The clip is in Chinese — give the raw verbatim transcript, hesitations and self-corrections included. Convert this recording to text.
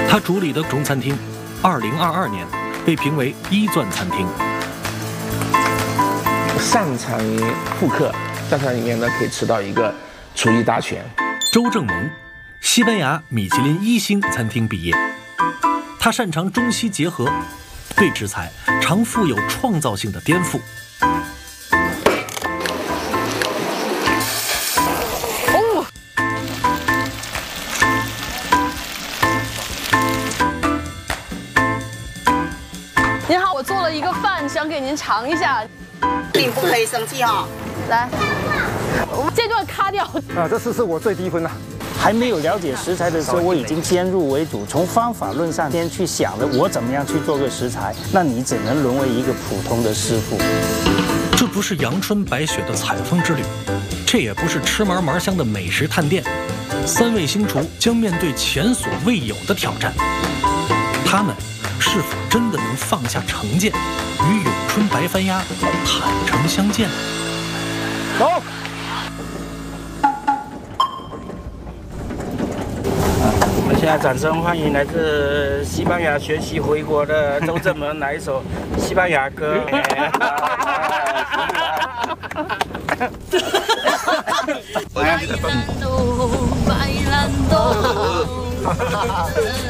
他主理的中餐厅，二零二二年被评为一钻餐厅。 擅长于复刻，在它里面呢可以吃到一个厨艺大全。 周正萌，西班牙米其林一星餐厅毕业，他擅长中西结合，对食材常富有创造性的颠覆。 哦，您好，我做了一个饭，想给您尝一下。 你不可以生气哈、哦。 来，我们这段卡掉。 啊，这次是我最低分了。 还没有了解食材的时候，我已经先入为主，从方法论上先去想了我怎么样去做个食材，那你只能沦为一个普通的师傅。 这不是阳春白雪的采风之旅，这也不是吃嘛嘛香的美食探店。三位星厨将面对前所未有的挑战，他们是否真的能放下成见，与咏春白番鸭坦诚相见？ 走。 我们现在掌声欢迎来自西班牙学习回国的周正萌来一首西班牙歌。 Bailando, bailando.